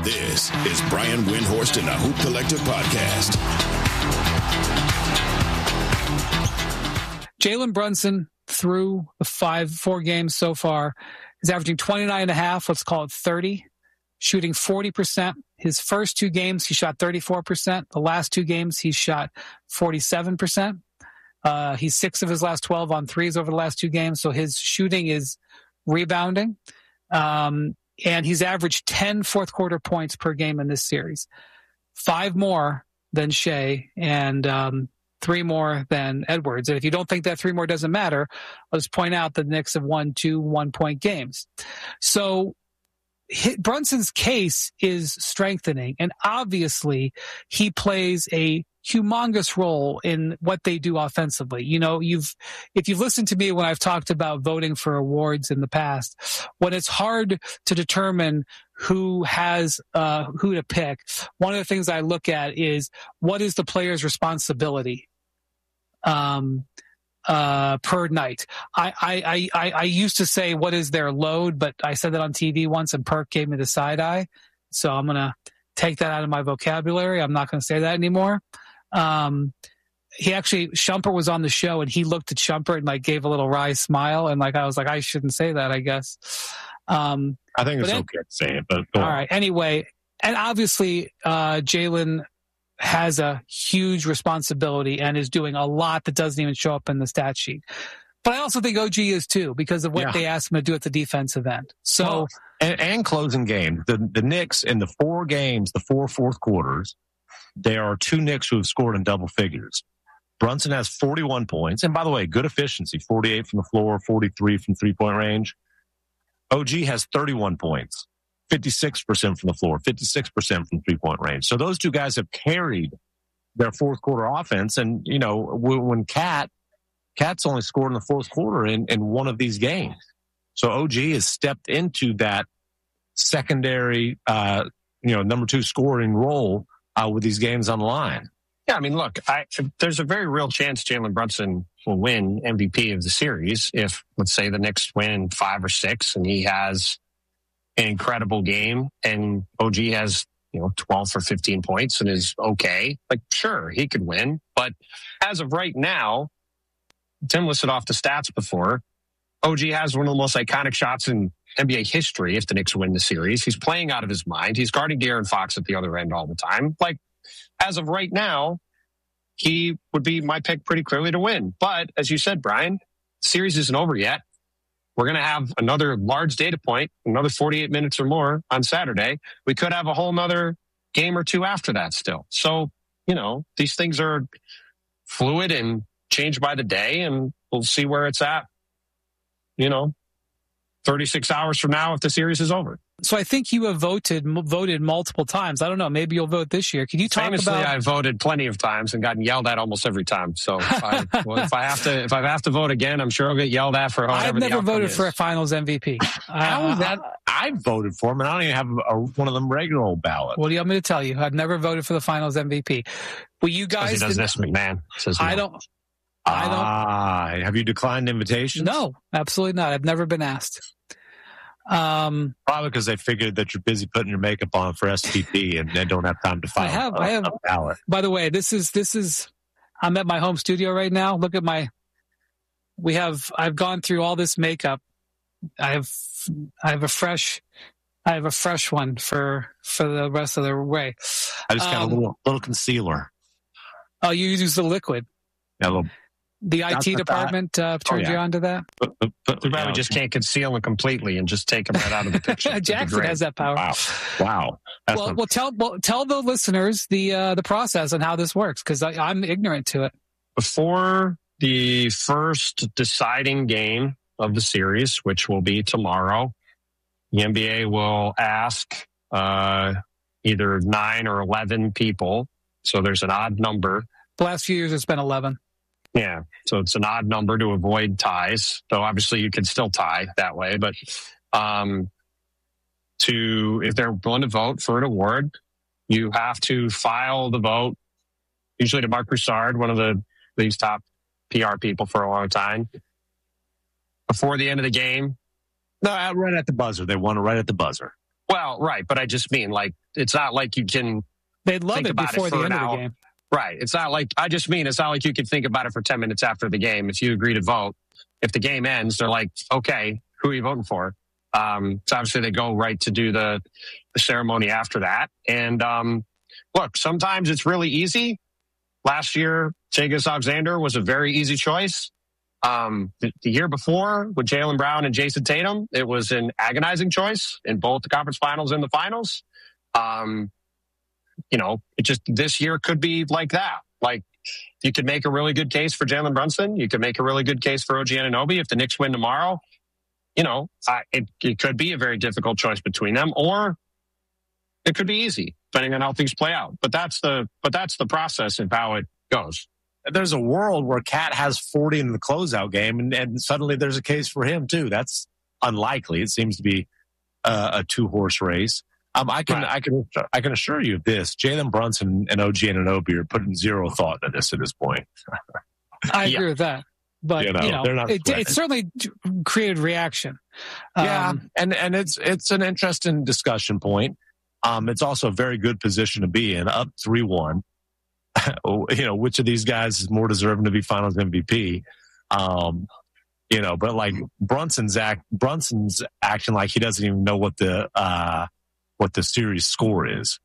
This is Brian Windhorst and the Hoop Collective Podcast. Jalen Brunson, through the 4 games so far, is averaging 29.5, let's call it 30, shooting 40%. His first 2 games, he shot 34%. The last 2 games, he shot 47%. He's 6 of his last 12 on threes over the last 2 games, so his shooting is rebounding. And he's averaged 10 fourth-quarter points per game in this series. 5 more than Shea and 3 more than Edwards. And if you don't think that 3 more doesn't matter, let's point out the Knicks have won 2 one-point games. So Brunson's case is strengthening, and obviously he plays a humongous role in what they do offensively. You know, if you've listened to me when I've talked about voting for awards in the past, when it's hard to determine who has who to pick, one of the things I look at is what is the player's responsibility per night. I used to say what is their load, but I said that on TV once and Perk gave me the side eye, so I'm gonna take that out of my vocabulary. I'm not gonna say that anymore. Shumpert was on the show and he looked at Shumpert and gave a little wry smile. And I was like, I shouldn't say that, I guess. I think it's okay to say it, but all right. Anyway. And obviously, Jalen has a huge responsibility and is doing a lot that doesn't even show up in the stat sheet. But I also think OG is too, because of what they asked him to do at the defensive end. So, and closing game, the Knicks in the 4 games, the 4 fourth quarters, there are 2 Knicks who have scored in double figures. Brunson has 41 points. And by the way, good efficiency, 48 from the floor, 43 from three-point range. OG has 31 points, 56% from the floor, 56% from three-point range. So those 2 guys have carried their fourth quarter offense. And, you know, when Cat's only scored in the fourth quarter in one of these games. So OG has stepped into that secondary, number 2 scoring role with these games on the line. Yeah, I mean, look, there's a very real chance Jalen Brunson will win MVP of the series if, let's say, the Knicks win 5 or 6 and he has an incredible game and OG has, 12 or 15 points and is okay. Sure, he could win. But as of right now, Tim listed off the stats before. OG has one of the most iconic shots in NBA history if the Knicks win the series. He's playing out of his mind. He's guarding De'Aaron Fox at the other end all the time. As of right now, he would be my pick pretty clearly to win. But as you said, Brian, the series isn't over yet. We're going to have another large data point, another 48 minutes or more on Saturday. We could have a whole nother game or 2 after that still. So, these things are fluid and change by the day, and we'll see where it's at, 36 hours from now if the series is over. So I think you have voted multiple times. I don't know. Maybe you'll vote this year. Can you talk Famously, about? I voted plenty of times and gotten yelled at almost every time. So if I have to vote again, I'm sure I'll get yelled at for whatever. I've never voted for a Finals MVP. How is that? I voted for him, and I don't even have one of them regular old ballots. What do you want me to tell you? I've never voted for the Finals MVP. Well, you guys. He does this, McMahon. Says no. I don't. Have you declined invitations? No, absolutely not. I've never been asked. Probably because they figured that you're busy putting your makeup on for STP and they don't have time to file I have a ballot. By the way, this is I'm at my home studio right now. Look at I've gone through all this makeup. I have a fresh one for the rest of the way. I just got a little concealer. Oh, you use the liquid. Yeah, a little. The IT department turned you on to that? Too bad we just can't conceal them completely and just take them right out of the picture. Jackson has that power. Wow. Tell the listeners the process and how this works, because I'm ignorant to it. Before the first deciding game of the series, which will be tomorrow, the NBA will ask either 9 or 11 people. So there's an odd number. The last few years it's been 11. Yeah, so it's an odd number to avoid ties. So obviously you can still tie that way, but if they're willing to vote for an award, you have to file the vote, usually to Mark Broussard, one of these top PR people for a long time, before the end of the game. No, right at the buzzer. They want it right at the buzzer. Well, right. But I just mean, like, it's not like you can. They'd love it before the end of the game. Right. It's not like, I just mean, it's not like you can think about it for 10 minutes after the game. If you agree to vote, if the game ends, they're like, okay, who are you voting for? So obviously they go right to do the ceremony after that. And look, sometimes it's really easy. Last year, Cengiz Alexander was a very easy choice. The year before with Jaylen Brown and Jason Tatum, it was an agonizing choice in both the conference finals and the finals. It just, this year could be like that. Like, you could make a really good case for Jalen Brunson. You could make a really good case for OG Anunoby. If the Knicks win tomorrow, it could be a very difficult choice between them, or it could be easy, depending on how things play out. But that's the process of how it goes. There's a world where Cat has 40 in the closeout game, and suddenly there's a case for him too. That's unlikely. It seems to be a 2-horse race. I can assure you of this: Jalen Brunson and OG Anunoby are putting zero thought into this at this point. I agree with that, but they're not. It certainly created reaction. And it's an interesting discussion point. It's also a very good position to be in, up 3-1. Which of these guys is more deserving to be Finals MVP? But like Brunson's acting like he doesn't even know what the series score is.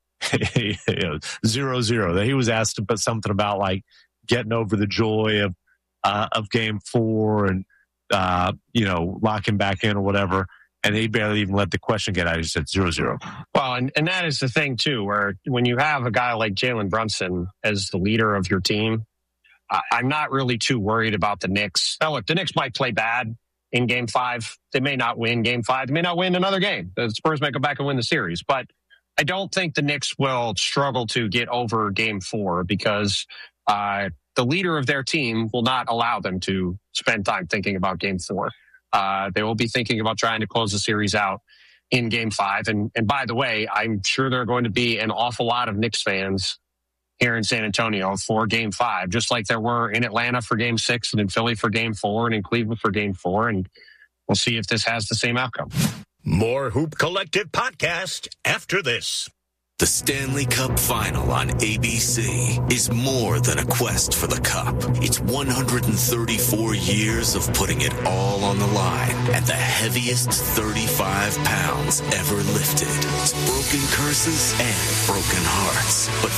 0-0. He was asked about something about like getting over the joy of Game 4 and locking back in or whatever. And he barely even let the question get out. He said 0-0. Well, and that is the thing, too, where when you have a guy like Jalen Brunson as the leader of your team, I'm not really too worried about the Knicks. Now, look, the Knicks might play bad in Game 5. They may not win Game 5. They may not win another game. The Spurs may go back and win the series. But I don't think the Knicks will struggle to get over Game 4 because the leader of their team will not allow them to spend time thinking about Game 4. They will be thinking about trying to close the series out in Game 5. And by the way, I'm sure there are going to be an awful lot of Knicks fans here in San Antonio for Game 5, just like there were in Atlanta for Game 6 and in Philly for Game 4 and in Cleveland for Game 4. And we'll see if this has the same outcome. More Hoop Collective podcast after this. The Stanley Cup Final on ABC is more than a quest for the cup. It's 134 years of putting it all on the line and the heaviest 35 pounds ever lifted. It's broken curses and broken hearts, but